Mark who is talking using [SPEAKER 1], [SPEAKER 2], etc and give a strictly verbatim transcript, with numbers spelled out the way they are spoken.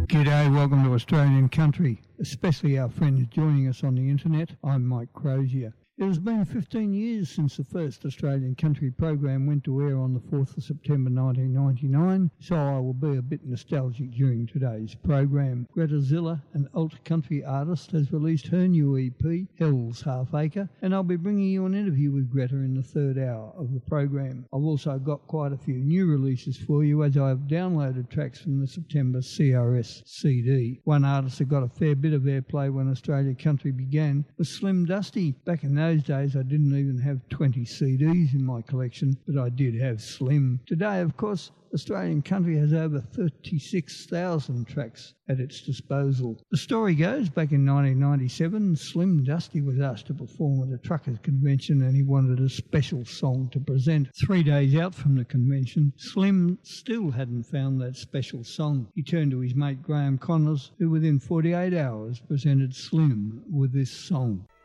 [SPEAKER 1] G'day, welcome to Australian Country, especially our friends joining us on the internet. I'm Mike Crozier. It has been fifteen years since the first Australian Country program went to air on the fourth of September nineteen ninety-nine, so I will be a bit nostalgic during today's program. Greta Zilla, an alt country artist, has released her new E P, Hell's Half Acre, and I'll be bringing you an interview with Greta in the third hour of the program. I've also got quite a few new releases for you as I've downloaded tracks from the September C R S C D. One artist that got a fair bit of airplay when Australian Country began was Slim Dusty. Back in those days I didn't even have twenty C Ds in my collection, but I did have Slim. Today, of course, Australian Country has over thirty-six thousand tracks at its disposal. The story goes, back in nineteen ninety-seven, Slim Dusty was asked to perform at a truckers' convention and he wanted a special song to present. Three days out from the convention, Slim still hadn't found that special song. He turned to his mate Graham Connors, who within forty-eight hours presented Slim with this song.